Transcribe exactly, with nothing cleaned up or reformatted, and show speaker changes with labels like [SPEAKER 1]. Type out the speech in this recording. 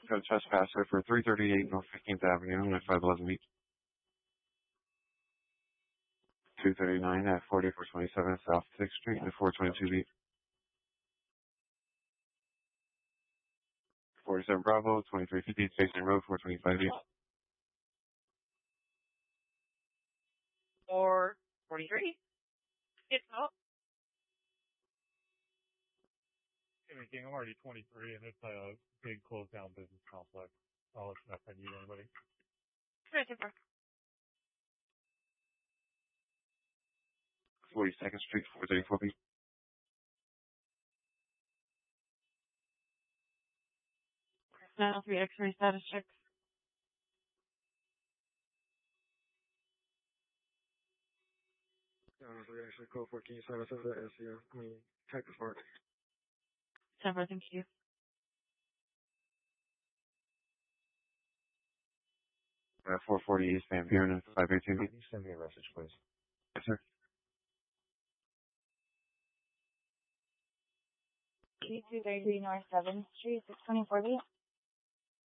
[SPEAKER 1] Got a trespasser for three thirty-eight North fifteenth Avenue at five eleven Beach. two thirty-nine at forty-four twenty-seven South sixth Street at four twenty-two Beach. forty-seven Bravo, twenty-three fifty Station Road, four twenty-five Beach.
[SPEAKER 2] four forty-three. It's up.
[SPEAKER 3] Hey, King, I'm already twenty-three, and it's a big closed-down business complex. I'll let you know if I need anybody.
[SPEAKER 1] forty-second Street, four thirty-four Beach.
[SPEAKER 2] nine oh three X-ray status check.
[SPEAKER 4] nine oh three X-ray code fourteen seventy-seven S C M. I mean, type of part.
[SPEAKER 2] Temper, thank you.
[SPEAKER 1] Uh, four forty East Van Buren at five eighteen Beach.
[SPEAKER 4] Can you send me a message, please?
[SPEAKER 1] Yes, sir.
[SPEAKER 5] two thirty-three North seventh Street, six twenty-four Beach.